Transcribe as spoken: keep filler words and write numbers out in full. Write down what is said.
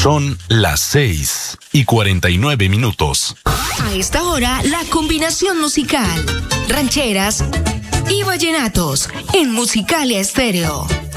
Son las seis y cuarenta y nueve minutos. A esta hora, la combinación musical, rancheras y vallenatos en Musicalia Estéreo.